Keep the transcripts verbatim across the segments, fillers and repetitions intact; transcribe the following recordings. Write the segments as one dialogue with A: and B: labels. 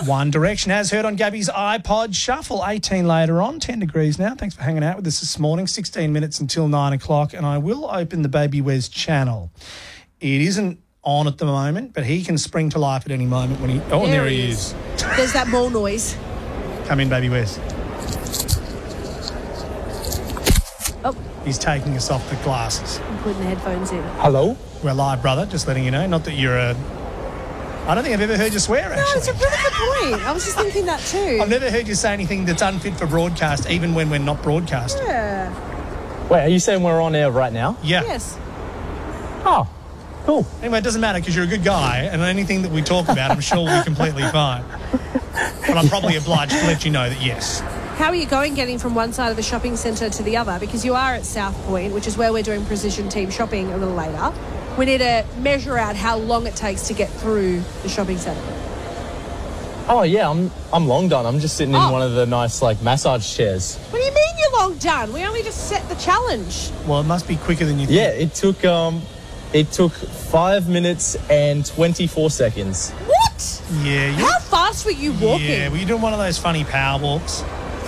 A: One Direction, as heard on Gabby's iPod Shuffle. eighteen later on, ten degrees now. Thanks for hanging out with us this morning. sixteen minutes until nine o'clock, and I will open the Baby Wes channel. It isn't on at the moment, but he can spring to life at any moment when he... Oh, there, there he is. is.
B: There's that ball noise.
A: Come in, Baby Wes.
B: Oh.
A: He's taking us off the glasses.
B: I'm putting the headphones in.
C: Hello?
A: We're live, brother, just letting you know. Not that you're a... I don't think I've ever heard you swear, actually.
B: No, it's a really good point. I was just thinking that too.
A: I've never heard you say anything that's unfit for broadcast, even when we're not broadcast.
B: Yeah.
C: Wait, are you saying we're on air right now?
A: Yeah.
B: Yes.
C: Oh, cool.
A: Anyway, it doesn't matter because you're a good guy, and anything that we talk about, I'm sure will be completely fine. But I'm probably obliged to let you know that, yes.
B: How are you going getting from one side of the shopping centre to the other? Because you are at South Point, which is where we're doing precision team shopping a little later. We need to measure out how long it takes to get through the shopping centre.
C: Oh, yeah, I'm I'm long done. I'm just sitting in
B: Oh.
C: one of the nice, like, massage chairs.
B: What do you mean you're long done? We only just set the challenge.
A: Well, it must be quicker than you think.
C: Yeah, it took, um, it took five minutes and twenty-four seconds.
B: What?
A: Yeah. You,
B: How fast were you walking?
A: Yeah, were you doing one of those funny power walks?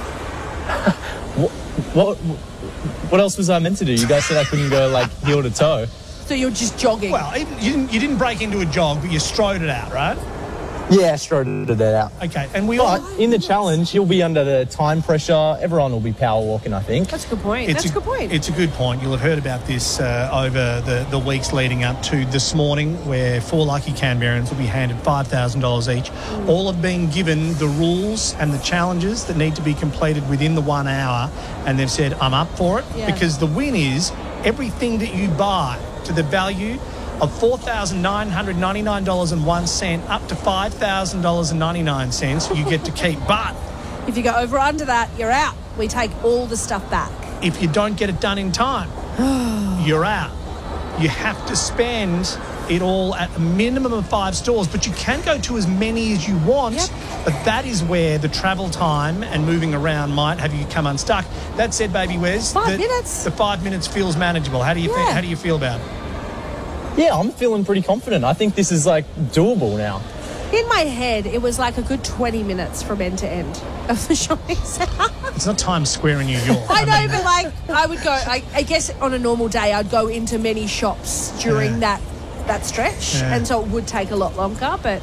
C: What, what, what else was I meant to do? You guys said I couldn't go, like, heel to toe.
B: So you're just jogging?
A: Well, even, you, didn't, you didn't break into a jog, but you strode it out, right?
C: Yeah, straight it out.
A: Okay, and we
C: But
A: all...
C: in the challenge, you'll be under the time pressure. Everyone will be power walking, I think.
B: That's a good point.
A: It's
B: That's a, good point.
A: It's a good point. You'll have heard about this uh, over the, the weeks leading up to this morning, where four lucky Canberrans will be handed five thousand dollars each. Mm. All have been given the rules and the challenges that need to be completed within the one hour, and they've said, I'm up for it,
B: Yeah.
A: because the win is everything that you buy to the value of four thousand nine hundred ninety-nine dollars and one cent up to five thousand dollars and ninety-nine cents you get to keep. But
B: if you go over or under that, you're out. We take all the stuff back.
A: if you don't get it done in time, you're out. You have to spend it all at a minimum of five stores, but you can go to as many as you want.
B: Yep.
A: But that is where the travel time and moving around might have you come unstuck. That said, Baby Wes,
B: Five
A: the,
B: minutes.
A: the five minutes feels manageable. How do you
B: Yeah.
A: feel, how do you feel about it?
C: Yeah, I'm feeling pretty confident. I think this is, like, doable now.
B: In my head, it was like a good twenty minutes from end to end of the shopping centre.
A: It's not Times Square in New York.
B: I know,
A: mean,
B: but like I would go, I, I guess on a normal day, I'd go into many shops during
A: Yeah.
B: that that stretch,
A: Yeah.
B: and so it would take a lot longer. But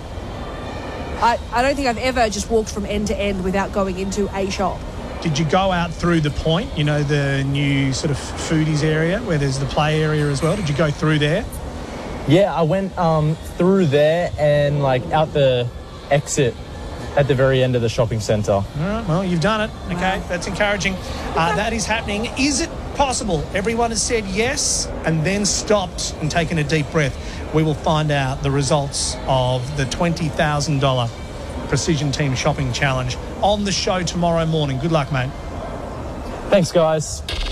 B: I, I don't think I've ever just walked from end to end without going into a shop.
A: Did you go out through the Point, you know, the new sort of foodies area where there's the play area as well? Did you go through there?
C: Yeah, I went um, through there and, like, out the exit at the very end of the shopping centre.
A: All right, well, you've done it. Okay,
B: Wow.
A: that's encouraging. Uh, that is happening. Is it possible? Everyone has said yes and then stopped and taken a deep breath. We will find out the results of the twenty thousand dollars Precision Team Shopping Challenge on the show tomorrow morning. Good luck, mate.
C: Thanks, guys.